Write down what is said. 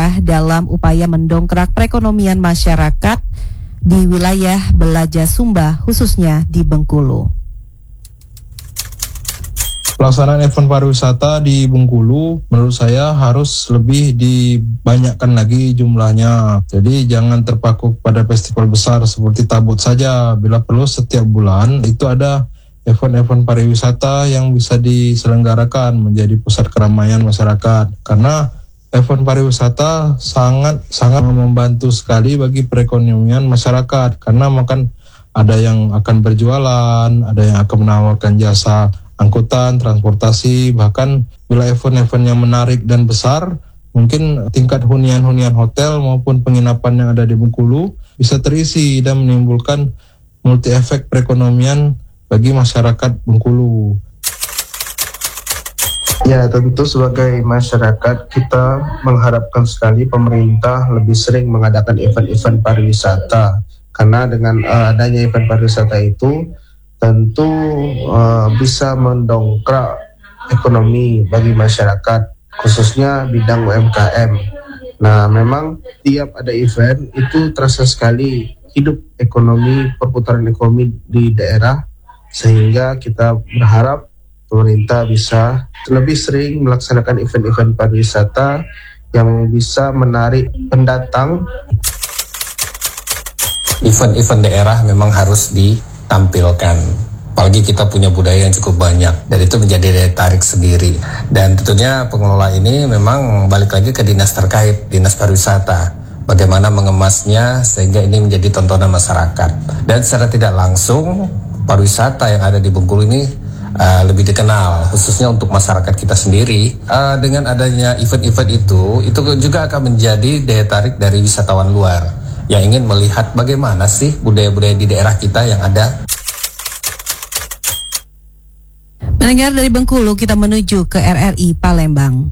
daerah dalam upaya mendongkrak perekonomian masyarakat di wilayah Belaja Sumba, khususnya di Bengkulu. Pelaksanaan event pariwisata di Bengkulu menurut saya harus lebih dibanyakkan lagi jumlahnya. Jadi jangan terpaku pada festival besar seperti Tabut saja. Bila perlu setiap bulan itu ada event-event pariwisata yang bisa diselenggarakan menjadi pusat keramaian masyarakat. Karena event pariwisata sangat membantu sekali bagi perekonomian masyarakat, karena ada yang akan berjualan, ada yang akan menawarkan jasa angkutan, transportasi, bahkan bila event-event yang menarik dan besar, mungkin tingkat hunian-hunian hotel maupun penginapan yang ada di Bengkulu bisa terisi dan menimbulkan multi efek perekonomian bagi masyarakat Bengkulu. Ya, tentu sebagai masyarakat kita mengharapkan sekali pemerintah lebih sering mengadakan event-event pariwisata, karena dengan adanya event pariwisata itu tentu bisa mendongkrak ekonomi bagi masyarakat, khususnya bidang UMKM. Nah, memang tiap ada event itu terasa sekali hidup ekonomi, perputaran ekonomi di daerah, sehingga kita berharap pemerintah bisa lebih sering melaksanakan event-event pariwisata yang bisa menarik pendatang. Event-event daerah memang harus ditampilkan, apalagi kita punya budaya yang cukup banyak, dan itu menjadi daya tarik sendiri. Dan tentunya pengelola ini memang balik lagi ke dinas terkait, dinas pariwisata, bagaimana mengemasnya sehingga ini menjadi tontonan masyarakat. Dan secara tidak langsung pariwisata yang ada di Bengkulu ini lebih dikenal, khususnya untuk masyarakat kita sendiri. Dengan adanya event-event itu juga akan menjadi daya tarik dari wisatawan luar yang ingin melihat bagaimana sih budaya-budaya di daerah kita yang ada. Mendengar dari Bengkulu, kita menuju ke RRI Palembang.